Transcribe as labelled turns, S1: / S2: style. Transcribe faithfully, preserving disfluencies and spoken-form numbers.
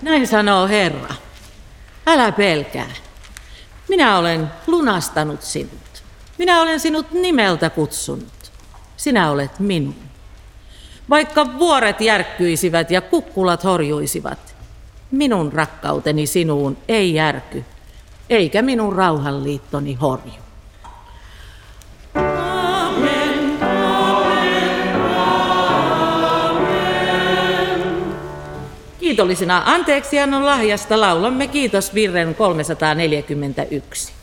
S1: Näin sanoo Herra. Älä pelkää. Minä olen lunastanut sinut. Minä olen sinut nimeltä kutsunut. Sinä olet minun. Vaikka vuoret järkkyisivät ja kukkulat horjuisivat, minun rakkauteni sinuun ei järky, eikä minun rauhanliittoni horju. Amen, amen, amen. Kiitollisena anteeksiannon lahjasta laulamme kiitosvirren kolmesataaneljäkymmentäyksi.